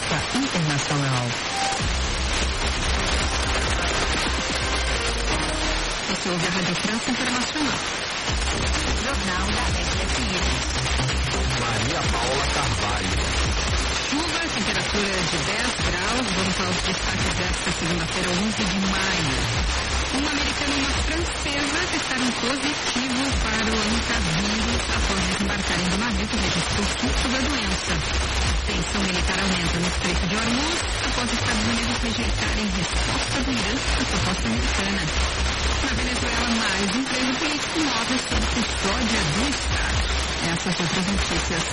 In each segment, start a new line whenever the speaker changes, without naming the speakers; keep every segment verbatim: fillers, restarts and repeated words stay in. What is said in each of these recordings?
Justiça Internacional. Você ouve a Rádio França Internacional. Jornal da R F I.
Maria Paula Carvalho.
Chuva, temperatura de dez graus. Vamos aos destaques desta segunda-feira, onze de maio. Uma americana e uma francesa testaram positivo para o hantavirus após desembarcarem do navio que registrou surto da doença. A tensão militar aumenta no Estreito de Hormuz após os Estados Unidos rejeitarem resposta do Irã à proposta americana. Na Venezuela, mais um preso político morre sob custódia do Estado. Essas outras notícias.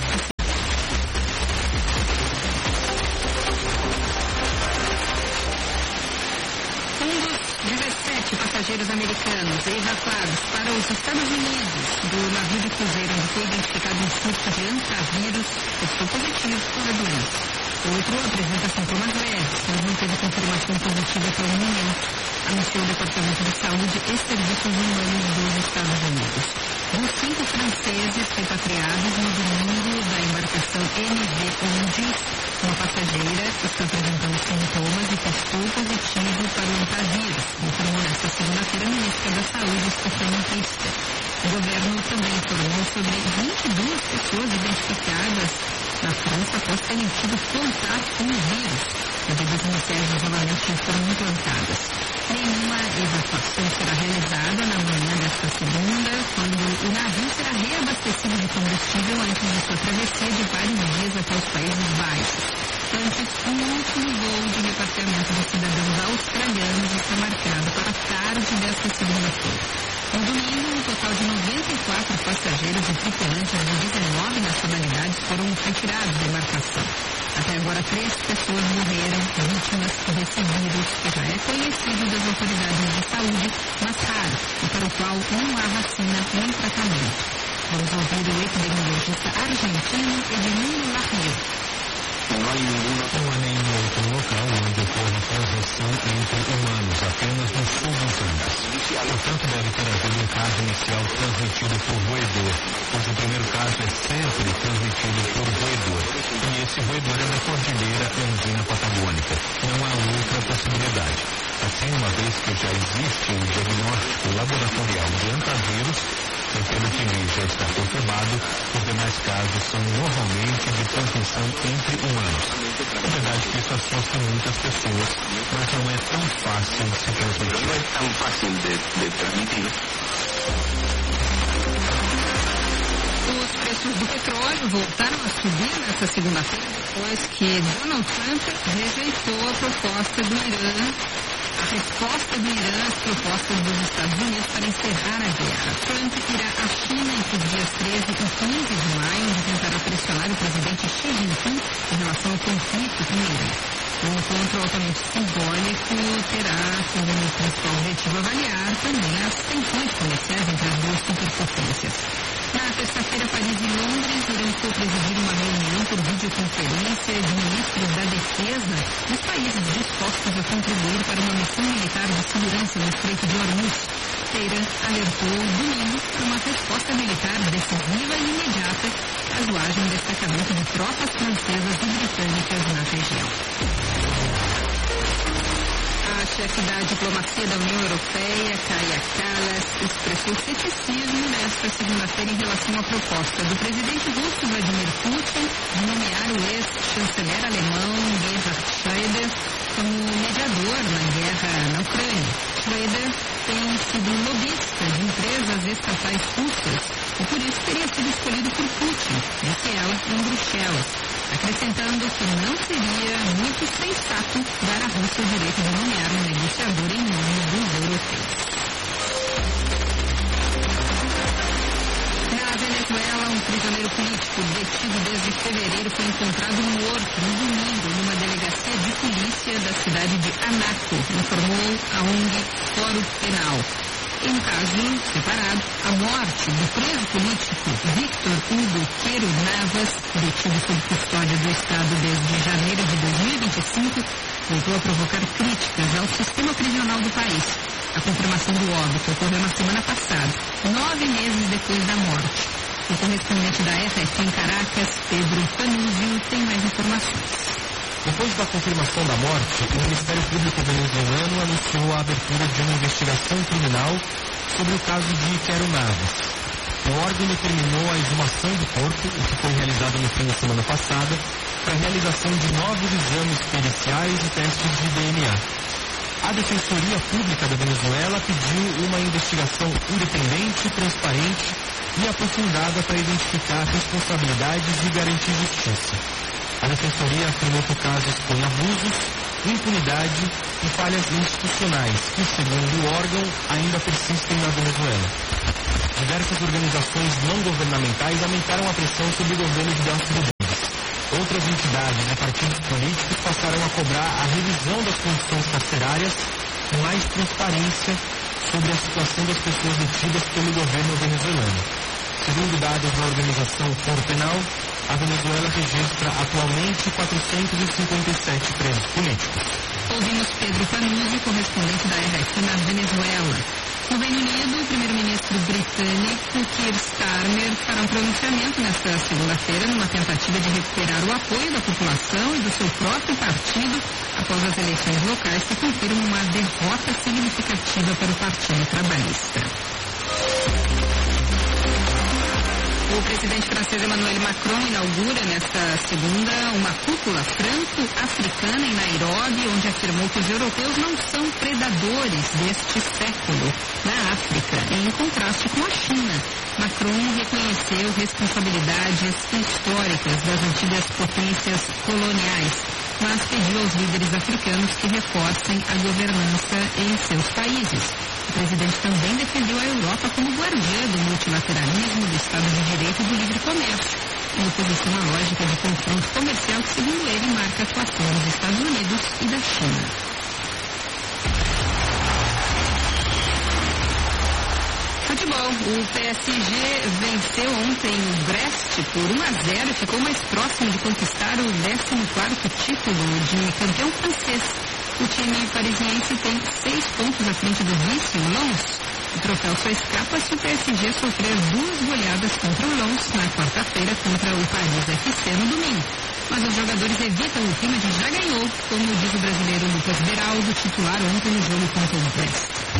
dezessete passageiros americanos evacuados para os Estados Unidos do navio de cruzeiro onde foi identificado um surto de hantavirus testou positivo para a doença. Outro apresenta sintomas leves, mas não teve confirmação positiva até o momento, anunciou o Departamento de Saúde e Serviços Humanos dos Estados Unidos. Os cinco franceses repatriados no domingo da embarcação M V onze, uma passageira está apresentando sintomas e testou positivo para o hantavirus, informou nesta segunda-feira a ministra da Saúde, Stephanie Rister. O governo também informou sobre vinte e duas pessoas identificadas na França após terem tido contato com o vírus. Medidas iniciais de isolamento já foram implantadas. Nenhuma evacuação será realizada na manhã desta segunda, quando o navio será reabastecido de combustível antes de sua travessia de vários dias até os Países Baixos. Antes, um último voo de repatriamento de cidadãos australianos está marcado para a tarde desta segunda-feira. No domingo, um total de noventa e quatro passageiros e tripulantes de dezenove nacionalidades foram retirados da embarcação. Até agora, três pessoas morreram vítimas desse vírus, que já é conhecido das autoridades de saúde, mas raro, e para o qual não há vacina nem tratamento. Vamos ouvir o epidemiologista argentino Edmundo Larrier.
Não há nenhum outro local onde ocorra transmissão entre humanos, apenas no sul dos Andes. Portanto, deve ter havido um caso inicial transmitido por roedor, pois o primeiro caso é sempre transmitido por roedor. E esse roedor é da Cordilheira Andina Patagônica. Não há outra possibilidade. Assim, uma vez que já existe o diagnóstico laboratorial de hantavirus, e pelo que já está confirmado, os demais casos são normalmente de transmissão entre humanos. É verdade que isso assusta muitas pessoas, mas não é tão fácil de se transmitir. Não é tão fácil de, de transmitir.
Os preços do petróleo voltaram a subir nesta segunda-feira, depois que Donald Trump rejeitou a proposta do Irã, a resposta do Irã às propostas dos Estados Unidos para encerrar a guerra. Trump irá à China entre os dias treze e quinze de maio, onde tentará pressionar o presidente Xi Jinping em relação ao conflito com o Irã. O encontro altamente simbólico terá como principal objetivo avaliar também as tensões comerciais entre as duas superpotências. Na terça-feira, Paris e Londres irão co-presidir uma reunião por videoconferência de ministros da defesa dos países dispostos a contribuir para uma missão militar de segurança no Estreito de Hormuz. Teherã alertou domingo para uma resposta militar decisiva e imediata caso haja um destacamento de tropas francesas e britânicas na região. A chefe da diplomacia da União Europeia, Kaja Kallas, expressou ceticismo nesta segunda-feira em relação à proposta do presidente russo Vladimir Putin de nomear o ex-chanceler alemão Gerhard Schröder como mediador na guerra na Ucrânia. Schröder tem sido lobista de empresas estatais russas e por isso teria sido escolhido por Putin, disse ela, em Bruxelas, acrescentando que não seria muito sensato dar à Rússia o direito de nomear um negociador em nome dos europeus. Na Venezuela, um prisioneiro político detido desde fevereiro foi encontrado morto no domingo numa delegacia de polícia da cidade de Anaco, informou a O N G Fórum Penal. Em um caso separado, a morte do preso político Víctor Hugo Quero Navas, detido sob custódia do Estado desde janeiro de dois mil e vinte e cinco, voltou a provocar críticas ao sistema prisional do país. A confirmação do óbito ocorreu na semana passada, nove meses depois da morte. O correspondente da R F em Caracas, Pedro Panúzio, tem mais informações.
Depois da confirmação da morte, o Ministério Público venezuelano anunciou a abertura de uma investigação criminal sobre o caso de Quero Navas. O órgão determinou a exumação do corpo, o que foi realizado no fim da semana passada, para a realização de novos exames periciais e testes de D N A. A Defensoria Pública da Venezuela pediu uma investigação independente, transparente e aprofundada para identificar responsabilidades e garantir justiça. A Defensoria afirmou que o caso expõe abusos, impunidade e falhas institucionais que, segundo o órgão, ainda persistem na Venezuela. Diversas organizações não governamentais aumentaram a pressão sobre o governo de Delcy Rodrigues. Outras entidades e partidos políticos passaram a cobrar a revisão das condições carcerárias com mais transparência sobre a situação das pessoas detidas pelo governo venezuelano. Segundo dados da organização Foro Penal, a Venezuela registra atualmente quatrocentos e cinquenta e sete presos políticos.
Ouvimos Pedro Panuzzi, correspondente da R F na Venezuela. No Reino Unido, o primeiro-ministro britânico Keir Starmer fará um pronunciamento nesta segunda-feira numa tentativa de recuperar o apoio da população e do seu próprio partido após as eleições locais que confirmam uma derrota significativa para o Partido Trabalhista. O presidente francês Emmanuel Macron inaugura nesta segunda uma cúpula franco-africana em Nairobi, onde afirmou que os europeus não são predadores deste século na África, em contraste com a China. Macron reconheceu responsabilidades históricas das antigas potências coloniais, mas pediu aos líderes africanos que reforcem a governança em seus países. O presidente também defendeu a Europa como guardiã do multilateralismo, do Estado de Direito e do livre comércio, em oposição à lógica de confronto comercial que, segundo ele, marca a atuação dos Estados Unidos e da China. Futebol. O P S G venceu ontem o Brest por um a zero e ficou mais próximo de conquistar o décimo quarto título de campeão francês. O time parisiense tem seis pontos à frente do vice, o Lens. O troféu só escapa se o P S G sofrer duas goleadas contra o Lens na quarta-feira contra o Paris F C no domingo. Mas os jogadores evitam o clima de já ganhou, como diz o brasileiro Lucas Beraldo, titular ontem no jogo contra o Brest.